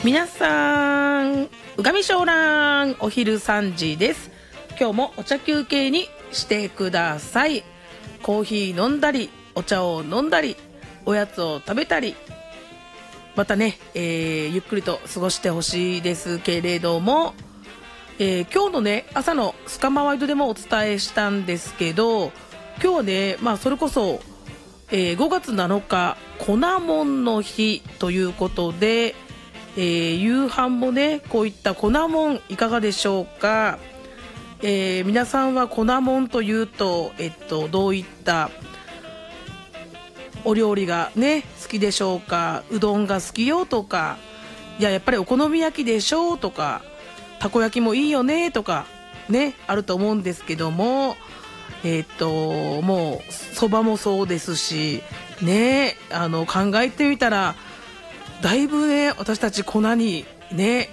皆さん、うがみしょうらん、お昼3時です。今日もお茶休憩にしてください。コーヒー飲んだり、お茶を飲んだり、おやつを食べたり、またね、ゆっくりと過ごしてほしいですけれども、今日のね、朝のスカマワイドでもお伝えしたんですけど、今日はね、それこそ、5月7日粉もんの日ということで、夕飯もねこういった粉もんいかがでしょうか。皆さんは粉もんというと、どういったお料理がね好きでしょうか。うどんが好きよとか、やっぱりお好み焼きでしょうとか、たこ焼きもいいよねとかねあると思うんですけども、もうそばもそうですしね、考えてみたらだいぶね私たち粉にね、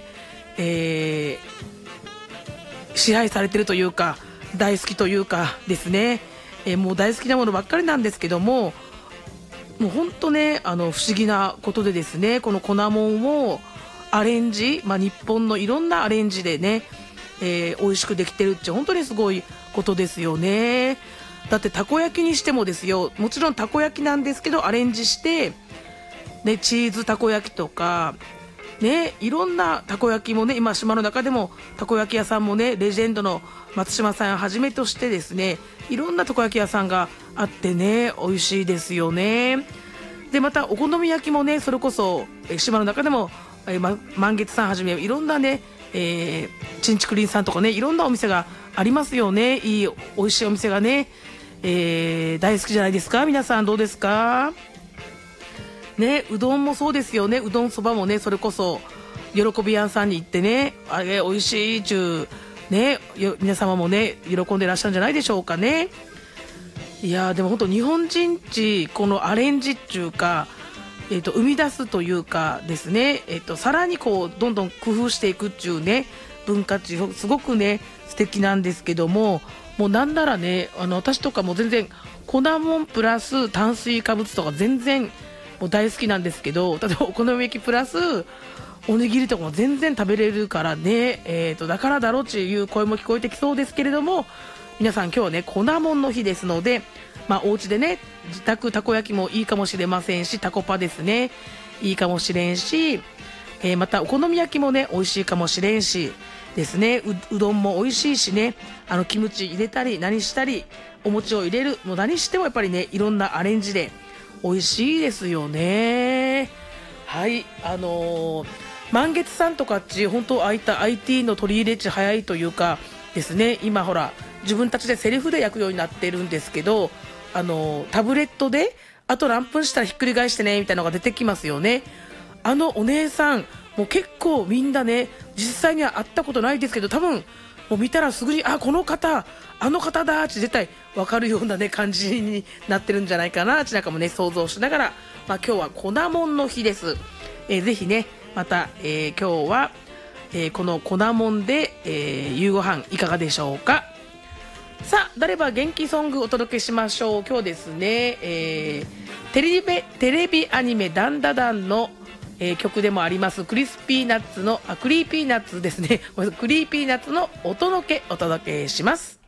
支配されてるというか大好きというかですね、もう大好きなものばっかりなんですけども、もう本当ね不思議なことでですね、この粉もんをアレンジ、日本のいろんなアレンジでね、美味しくできてるって本当にすごいことですよね。だってたこ焼きにしてもですよ、もちろんたこ焼きなんですけどアレンジしてね、チーズたこ焼きとかね、いろんなたこ焼きもね、今島の中でもたこ焼き屋さんもね、レジェンドの松島さんをはじめとしてですね、いろんなたこ焼き屋さんがあってね美味しいですよね。でまたお好み焼きもね、それこそ島の中でも満月さんはじめいろんなね、ちんちくりんさんとかね、いろんなお店がありますよね。いい美味しいお店がね、大好きじゃないですか。皆さんどうですかね。うどんもそうですよね。うどんそばもね、それこそ喜び屋さんに行ってね、あれ美味しいっちゅうね、皆様もね喜んでらっしゃるんじゃないでしょうかね。いやでも本当日本人ちこのアレンジっていうか、生み出すというかですね、さらにこうどんどん工夫していくっていうね文化っていうすごくね素敵なんですけども、もうなんならね私とかも全然粉もんプラス炭水化物とか全然もう大好きなんですけど、例えばお好み焼きプラスおにぎりとかも全然食べれるからね、だからだろうっていう声も聞こえてきそうですけれども、皆さん今日はね粉もんの日ですので、お家でね自宅たこ焼きもいいかもしれませんし、たこパですねいいかもしれんし、またお好み焼きもね美味しいかもしれんしですね、うどんも美味しいしね、キムチ入れたり何したりお餅を入れる、もう何してもやっぱりねいろんなアレンジで美味しいですよね。はい、満月さんとかっち本当ああいった IT の取り入れ値早いというかですね、今ほら自分たちでセリフで焼くようになってるんですけど、タブレットであと何分したらひっくり返してねみたいなのが出てきますよね。お姉さんもう結構みんなね実際には会ったことないですけど、多分もう見たらすぐにこの方あの方だって絶対分かるようなね感じになってるんじゃないかなってなんかもね想像しながら、今日は粉もんの日です。ぜひねまた、今日は、この粉もんで、夕ご飯いかがでしょうか。さあ誰ば元気ソングお届けしましょう。今日ですね、テレビアニメダンダダンの曲でもありますクリーピーナッツのクリーピーナッツですねクリーピーナッツのお届けします。